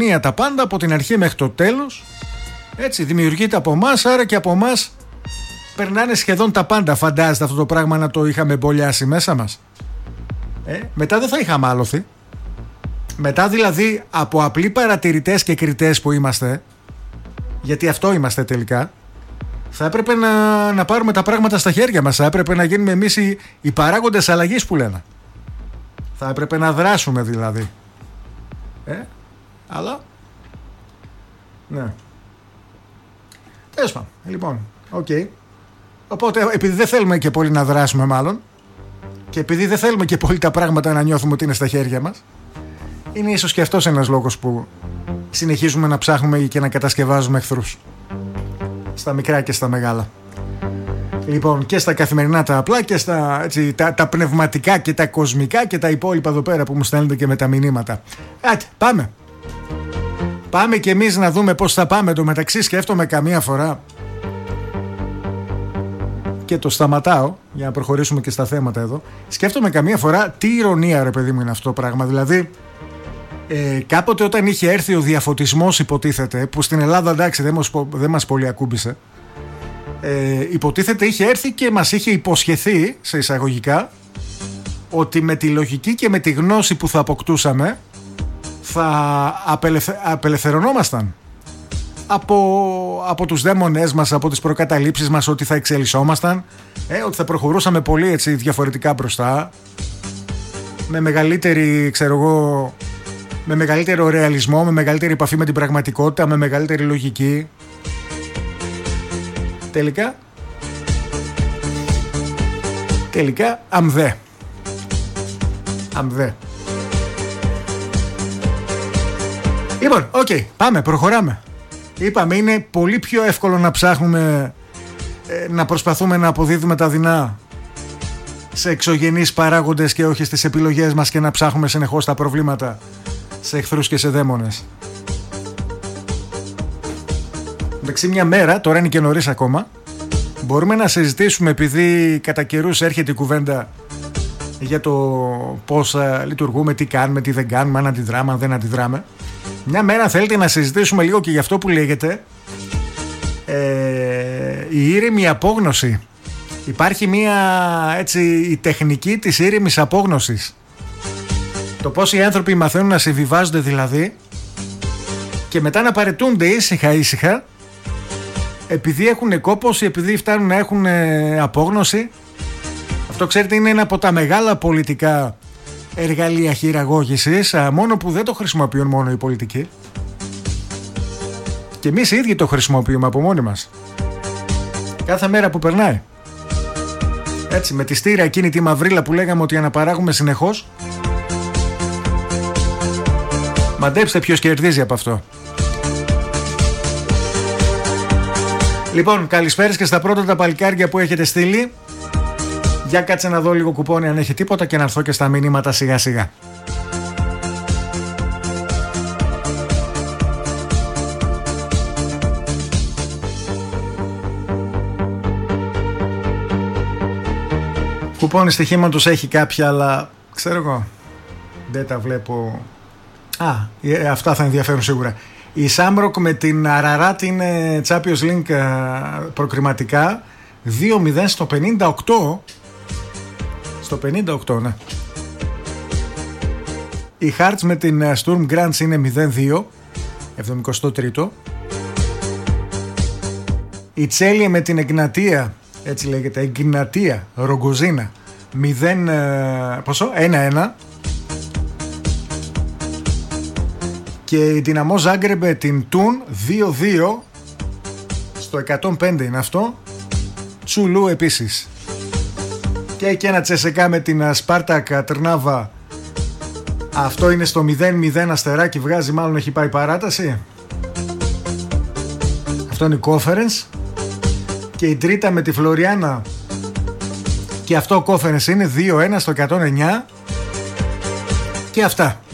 τα πάντα από την αρχή μέχρι το τέλος. Έτσι δημιουργείται από εμάς, άρα και από εμάς περνάνε σχεδόν τα πάντα. Φαντάζεστε αυτό το πράγμα να το είχαμε μπολιάσει μέσα μας. Μετά δεν θα είχαμε άλοθη. Μετά δηλαδή από απλοί παρατηρητές και κριτές που είμαστε, γιατί αυτό είμαστε τελικά, θα έπρεπε να πάρουμε τα πράγματα στα χέρια μας. Θα έπρεπε να γίνουμε εμείς οι παράγοντες αλλαγής που λένε. Θα έπρεπε να δράσουμε δηλαδή. Αλλά ναι. Τέλος πάντων. Λοιπόν, okay. Οπότε επειδή δεν θέλουμε και πολύ να δράσουμε μάλλον, και επειδή δεν θέλουμε και πολύ τα πράγματα να νιώθουμε ότι είναι στα χέρια μας, είναι ίσως και αυτός ένας λόγος που συνεχίζουμε να ψάχνουμε και να κατασκευάζουμε εχθρούς. Στα μικρά και στα μεγάλα. Λοιπόν, και στα καθημερινά τα απλά και στα έτσι, τα πνευματικά και τα κοσμικά και τα υπόλοιπα εδώ πέρα που μου στέλνετε και με τα μηνύματα. Πάμε. Πάμε κι εμείς να δούμε πώς θα πάμε. Το μεταξύ σκέφτομαι καμία φορά, και το σταματάω για να προχωρήσουμε και στα θέματα εδώ. Σκέφτομαι καμία φορά τι ηρωνία, ρε παιδί μου, είναι αυτό το πράγμα. Δηλαδή κάποτε όταν είχε έρθει ο διαφωτισμός, υποτίθεται, που στην Ελλάδα εντάξει δεν μας πολύ ακούμπησε, υποτίθεται είχε έρθει και μας είχε υποσχεθεί, σε εισαγωγικά, ότι με τη λογική και με τη γνώση που θα αποκτούσαμε θα απελευθερωνόμασταν από τους δαίμονές μας, από τις προκαταλήψεις μας, ότι θα εξελισσόμασταν, ότι θα προχωρούσαμε πολύ έτσι διαφορετικά μπροστά, με μεγαλύτερη, ξέρω εγώ, με μεγαλύτερο ρεαλισμό, με μεγαλύτερη επαφή με την πραγματικότητα, με μεγαλύτερη λογική. Τελικά αμδέ. Λοιπόν, πάμε, προχωράμε. Είπαμε, είναι πολύ πιο εύκολο να ψάχνουμε, να προσπαθούμε να αποδίδουμε τα δεινά σε εξωγενείς παράγοντες και όχι στις επιλογές μας, και να ψάχνουμε συνεχώς τα προβλήματα σε εχθρούς και σε δαίμονες. Εντάξει, μια μέρα, τώρα είναι και νωρίς ακόμα, μπορούμε να συζητήσουμε, επειδή κατά καιρούς έρχεται η κουβέντα για το πώς λειτουργούμε, τι κάνουμε, τι δεν κάνουμε, αν αντιδράμε, αν δεν αντιδράμε. Μια μέρα θέλετε να συζητήσουμε λίγο και για αυτό που λέγεται η ήρεμη απόγνωση. Υπάρχει μια έτσι η τεχνική της ήρεμης απόγνωσης. Το πώς οι άνθρωποι μαθαίνουν να συμβιβάζονται δηλαδή, και μετά να παραιτούνται ήσυχα επειδή έχουν κόπωση, επειδή φτάνουν να έχουν απόγνωση. Αυτό, ξέρετε, είναι ένα από τα μεγάλα πολιτικά εργαλεία χειραγώγησης, μόνο που δεν το χρησιμοποιούν μόνο οι πολιτικοί. Και εμείς οι ίδιοι το χρησιμοποιούμε από μόνοι μας. Κάθε μέρα που περνάει. Έτσι, με τη στήρα εκείνη τη μαυρίλα που λέγαμε ότι αναπαράγουμε συνεχώς. Μαντέψτε ποιος κερδίζει από αυτό. Λοιπόν, καλησπέρες και στα πρώτα τα παλικάρια που έχετε στείλει. Για κάτσε να δω λίγο κουπόνι αν έχει τίποτα και να έρθω και στα μηνύματα σιγά σιγά. Κουπόνι στοιχήματος έχει κάποια, αλλά ξέρω εγώ, δεν τα βλέπω. Αυτά θα ενδιαφέρουν σίγουρα. Η Σάμροκ με την Αραράτη είναι Champions League προκριματικά 2-0 στο 58. Στο 58, ναι. Η Hearts με την Sturm Graz είναι 0-2, 73ο. Η Τσέλια με την Εγνατία, έτσι λέγεται, Εγνατία Ρογκοζίνα, 1-1. Και η Δυναμό Ζάγκρεμπ με την Τουν 2-2, στο 105 είναι αυτό. Τσουλού επίσης. Και ένα Τσεσεκά με την Σπάρτακ Τρνάβα, αυτό είναι στο 0-0 αστεράκι, βγάζει, μάλλον έχει πάει παράταση. Αυτό είναι η Conference. Και η Τρίτα με τη Φλωριάνα, και αυτό Conference είναι 2-1 στο 109. Και αυτά.